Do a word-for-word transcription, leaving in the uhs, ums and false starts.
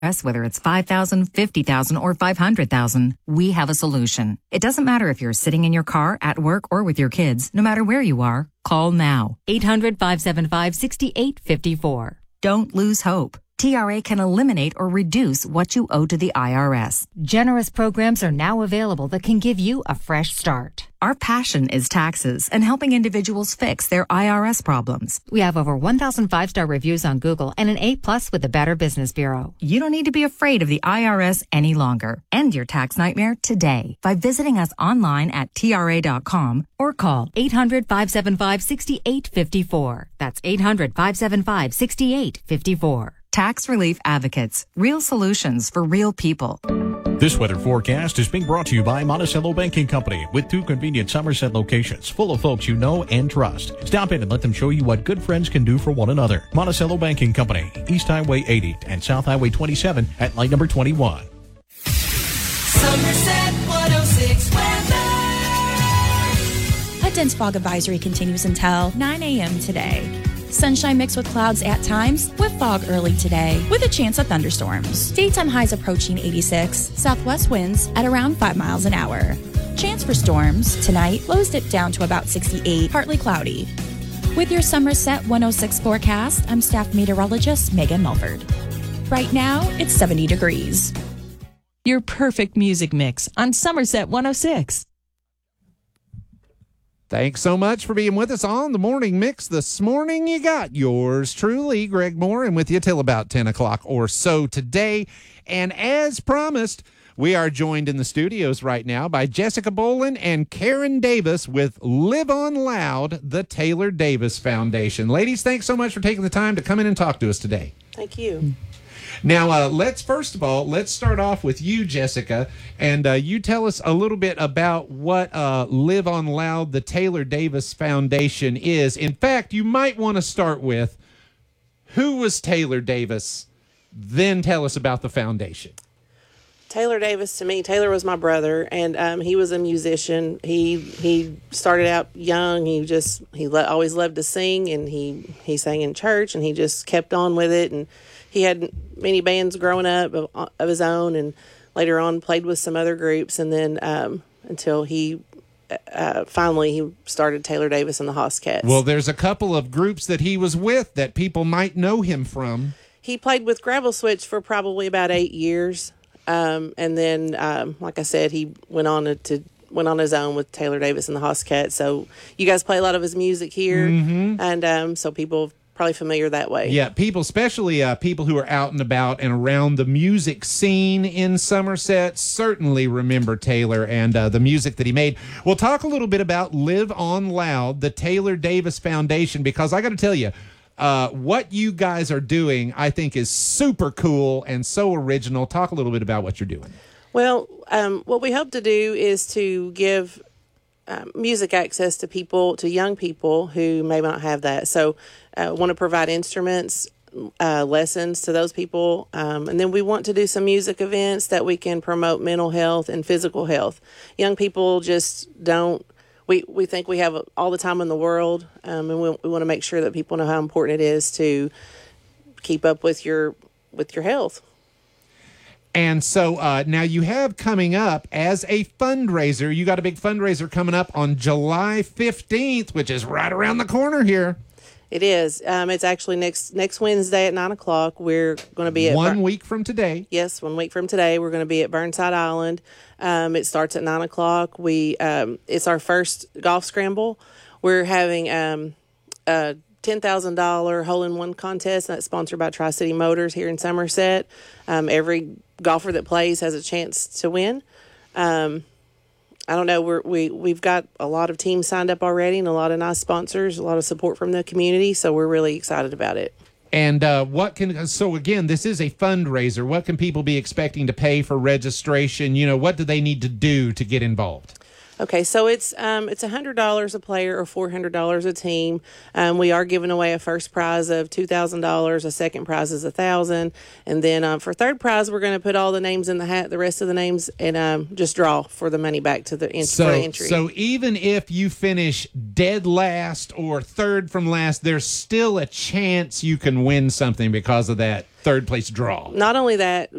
Whether it's five thousand, fifty thousand, or five hundred thousand, we have a solution. It doesn't matter if you're sitting in your car, at work, or with your kids. No matter where you are, call now. eight hundred, five seven five, six eight five four. Don't lose hope. T R A can eliminate or reduce what you owe to the I R S. Generous programs are now available that can give you a fresh start. Our passion is taxes and helping individuals fix their I R S problems. We have over one thousand five-star reviews on Google and an A plus with the Better Business Bureau. You don't need to be afraid of the I R S any longer. End your tax nightmare today by visiting us online at T R A dot com or call eight hundred, five seven five, six eight five four. That's eight hundred, five seven five, six eight five four. Tax Relief Advocates. Real solutions for real people. This weather forecast is being brought to you by Monticello Banking Company with two convenient Somerset locations full of folks you know and trust. Stop in and let them show you what good friends can do for one another. Monticello Banking Company, East Highway eighty and South Highway twenty-seven at light number twenty-one. Somerset one oh six weather. A dense fog advisory continues until nine a.m. today. Sunshine mixed with clouds at times, with fog early today, with a chance of thunderstorms. Daytime highs approaching eighty-six, southwest winds at around five miles an hour. Chance for storms. Tonight, lows dip down to about sixty-eight, partly cloudy. With your Somerset one oh six forecast, I'm staff meteorologist Megan Mulford. Right now, it's seventy degrees. Your perfect music mix on Somerset one oh six. Thanks so much for being with us on the Morning Mix this morning. You got yours truly, Greg Moore, and with you till about ten o'clock or so today. And as promised, we are joined in the studios right now by Jessica Bolin and Karen Davis with Live On Loud, the Taylor Davis Foundation. Ladies, thanks so much for taking the time to come in and talk to us today. Thank you. Now, uh, let's first of all, let's start off with you, Jessica, and uh, you tell us a little bit about what uh, Live On Loud, the Taylor Davis Foundation is. In fact, you might want to start with who was Taylor Davis, then tell us about the foundation. Taylor Davis, to me, Taylor was my brother, and um, he was a musician. He he started out young. He just he lo- always loved to sing, and he he sang in church, and he just kept on with it. And he had many bands growing up of, of his own, and later on played with some other groups, and then um, until he uh, finally he started Taylor Davis and the Hosscats. Well, there's a couple of groups that he was with that people might know him from. He played with Gravel Switch for probably about eight years. Um, and then, um, like I said, he went on to, to went on his own with Taylor Davis and the Hosscats. So you guys play a lot of his music here, mm-hmm. and um, so people are probably familiar that way. Yeah, people, especially uh, people who are out and about and around the music scene in Somerset, certainly remember Taylor and uh, the music that he made. We'll talk a little bit about Live On Loud, the Taylor Davis Foundation, because I got to tell you, Uh, what you guys are doing, I think, is super cool and so original. Talk a little bit about what you're doing. Well, um, what we hope to do is to give um, music access to people, to young people who may not have that. So uh, want to provide instruments, uh, lessons to those people. Um, and then we want to do some music events that we can promote mental health and physical health. Young people just don't. We, we think we have all the time in the world, um, and we, we want to make sure that people know how important it is to keep up with your with your health. And so uh, now you have coming up as a fundraiser, you got a big fundraiser coming up on July fifteenth, which is right around the corner here. It is. Um, it's actually next next Wednesday at nine o'clock. We're going to be at one Bur- week from today. Yes, one week from today. We're going to be at Burnside Island. Um, it starts at nine o'clock. We um, it's our first golf scramble. We're having um, a ten thousand dollars hole-in-one contest that's sponsored by Tri-City Motors here in Somerset. Um, every golfer that plays has a chance to win. Um, I don't know. We're, we, we've got a lot of teams signed up already and a lot of nice sponsors, a lot of support from the community. So we're really excited about it. And uh, what can, so again, this is a fundraiser. What can people be expecting to pay for registration? You know, what do they need to do to get involved? Okay, so it's um, it's one hundred dollars a player or four hundred dollars a team. Um, we are giving away a first prize of two thousand dollars. A second prize is one thousand dollars. And then um, for third prize, we're going to put all the names in the hat, the rest of the names, and um, just draw for the money back to the, en- so, for the entry. So even if you finish dead last or third from last, there's still a chance you can win something because of that third place draw. Not only that,